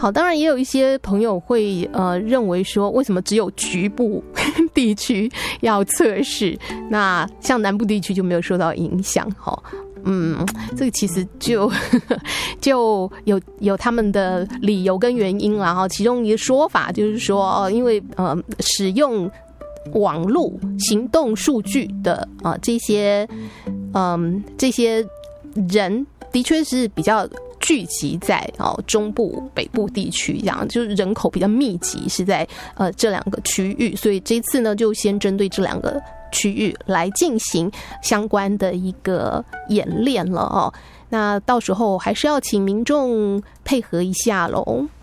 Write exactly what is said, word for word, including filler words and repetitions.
好，当然也有一些朋友会呃认为说，为什么只有局部地区要测试，那像南部地区就没有受到影响？好，嗯，这个其实就就有有他们的理由跟原因啦哈。其中一个说法就是说，呃，因为呃使用网络行动数据的啊、呃、这些嗯、呃、这些人的确是比较聚集在哦中部北部地区，这样就是人口比较密集是在呃这两个区域，所以这次呢就先针对这两个区域来进行相关的一个演练了哦。那到时候还是要请民众配合一下咯。